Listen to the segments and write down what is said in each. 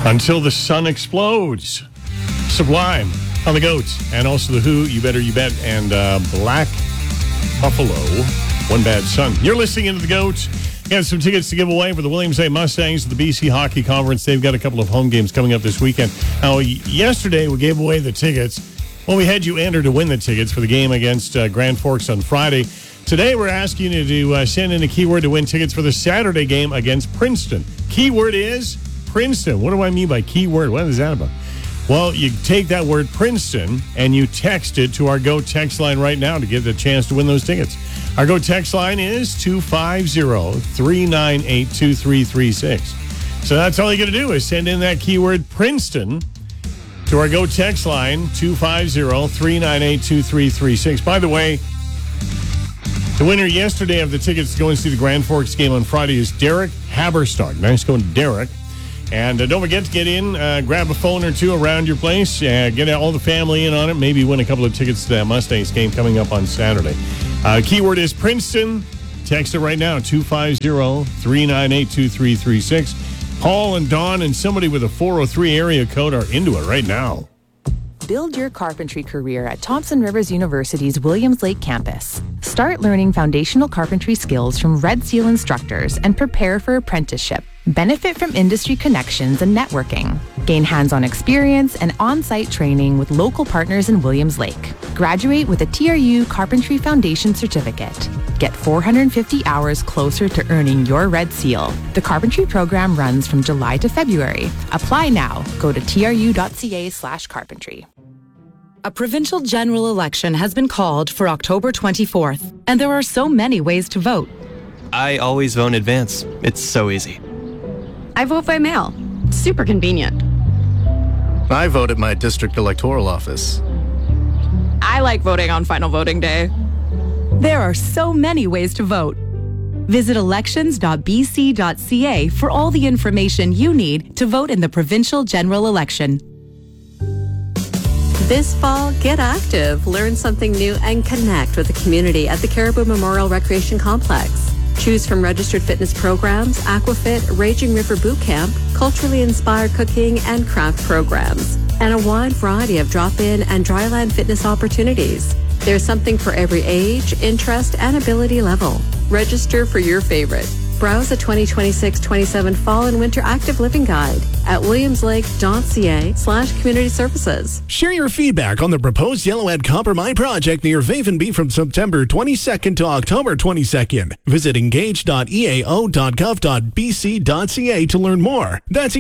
Until the Sun Explodes. Sublime on the Goats. And also the Who, You Better You Bet, and Black Buffalo, One Bad Sun. You're listening into the Goats. Got some tickets to give away for the Williams A Mustangs at the BC Hockey Conference. They've got a couple of home games coming up this weekend. Now, yesterday we gave away the tickets. Well, we had you enter to win the tickets for the game against Grand Forks on Friday. Today we're asking you to send in a keyword to win tickets for the Saturday game against Princeton. Keyword is Princeton. What do I mean by keyword? What is that about? Well, you take that word Princeton and you text it to our Go text line right now to get the chance to win those tickets. Our Go text line is 250-398-2336. So that's all you got to do is send in that keyword Princeton to our Go text line, 250-398-2336. By the way, the winner yesterday of the tickets to go and see the Grand Forks game on Friday is Derek Haberstock. Nice going, Derek. And don't forget to get in, grab a phone or two around your place, get all the family in on it, maybe win a couple of tickets to that Mustangs game coming up on Saturday. Keyword is Princeton. Text it right now, 250-398-2336. Paul and Dawn and somebody with a 403 area code are into it right now. Build your carpentry career at Thompson Rivers University's Williams Lake campus. Start learning foundational carpentry skills from Red Seal instructors and prepare for apprenticeship. Benefit from industry connections and networking. Gain hands-on experience and on-site training with local partners in Williams Lake. Graduate with a TRU Carpentry Foundation Certificate. Get 450 hours closer to earning your Red Seal. The carpentry program runs from July to February. Apply now. Go to tru.ca/carpentry. A provincial general election has been called for October 24th, and there are so many ways to vote. I always vote in advance. It's so easy. I vote by mail. Super convenient. I vote at my district electoral office. I like voting on final voting day. There are so many ways to vote. Visit elections.bc.ca for all the information you need to vote in the provincial general election. This fall, get active, learn something new, and connect with the community at the Caribou Memorial Recreation Complex. Choose from registered fitness programs, Aquafit, Raging River Boot Camp, culturally inspired cooking and craft programs, and a wide variety of drop-in and dryland fitness opportunities. There's something for every age, interest, and ability level. Register for your favorite. Browse the 2026-27 Fall and Winter Active Living Guide at williamslake.ca/community services. Share your feedback on the proposed Yellowhead Copper Mine project near Vavenby from September 22nd to October 22nd. Visit engage.eao.gov.bc.ca to learn more. That's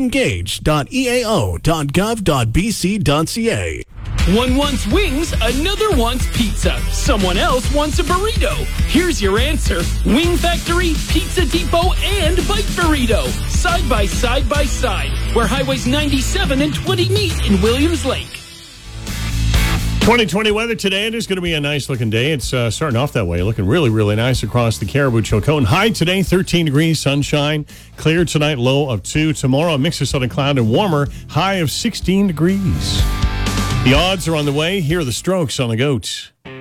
engage.eao.gov.bc.ca. One wants wings, another wants pizza. Someone else wants a burrito. Here's your answer. Wing Factory, Pizza Depot, and Bite Burrito. Side by side by side, where highways 97 and 20 meet in Williams Lake. 2020 weather today. It is going to be a nice looking day. It's starting off that way, looking really, really nice across the Caribou Chilcotin. High today, 13 degrees, sunshine. Clear tonight, low of 2. Tomorrow, a mix of sun and cloud and warmer, high of 16 degrees. The odds are on the way. Here are the Strokes on the Goats.